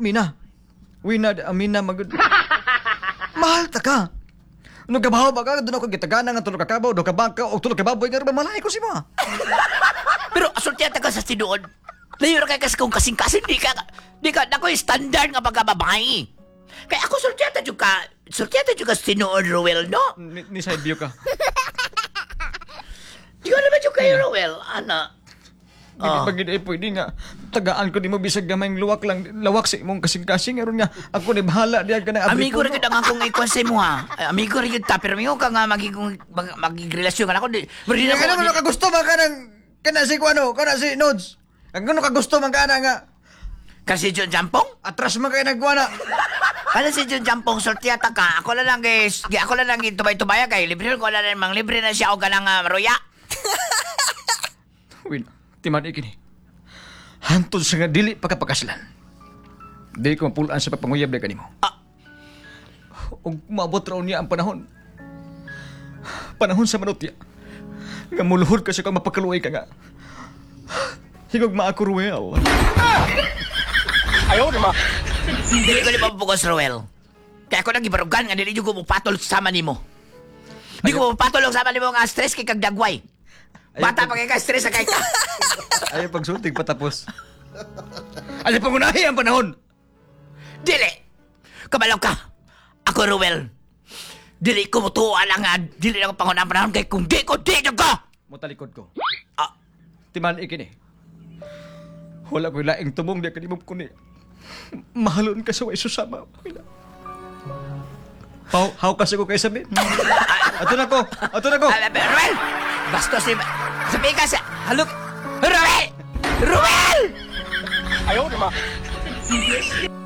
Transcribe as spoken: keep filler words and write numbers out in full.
Mina. Wina, uh, Mina, mag... Mahal ta ka. Ano kabaho ba ka? Doon ako gitagana nga tulog kakabaw, do ka bangka, o tulog kababoy nga rin malay ko si mo. Pero asultiyata ka sa tinuod. Layo ra kay kas kung kasing-kasing di ka di ka nakoy standard nga pagkababay. Kay ako sultiyata jud ka, sultiyata jud ka sa tinuod Roel, no? Ni, ni side view ka. Di ko naman jud kay Roel, ana. Hindi Oh. pa gid ay pwede nga tagaan ko di mo bisag gamayng luwak lang lawak sa imong kasing-kasing aron nga ako ni bahala diya ka na Amigo rin yun ang akong ikon sa mo ha. Amigo rin yun ta, pero amigo ka nga magiging mag, magigrelasyon ka na ako. Di, pero di na Kaya ko. naman ka gusto man ka ng kana si kuano, kana si Nodes. Ang ano ka gusto man ka na nga Kasi John Jampong? atras man kayo nagkuana. Ano si John Jampong sultiyata ka? Ako na lang guys. Ako na lang itubay-tubaya kay libre ko na lang mang libre na siya o ganang uh, roya. Win, timan ikini. Hantod sa nga dili pagkapakaslan. Dili ko mapulaan sa pagpanguyab na kanimo. Ah. Og maabot raw niya ang panahon. Panahon sa manutya. Nga muluhod ka sa kang mapakaluay ka nga. Higog maako Ruel. Ayaw naman. Dili ko ni mapapugos, Roel. Kaya ako nang ibarugan nga dili ko mupatol sama nimo. Di ko mupatol sama nimo nga stress kay kag dagway. Bata pa kay ka stress sa kay ka. Ayaw pagsultig patapos. Ayaw pangunahi ang panahon. Dili. Kabalaw ka. Ako, Roel. Dili ko mutuwa lang nga. Dili lang pangon ang panahon kay kung di ko di ka. Mutalikod ko. Ah, Timan ikini. Wala ko'y laing tumong di kanimo ko ni. Mahalon ka sa way susama. Wala. How, how kasi ko kayo sabi? Ato na ko! Ato na ko! ah, Roel! Bastos si... Sabi ka sa... Halok! Roel! Roel! Ayaw naman.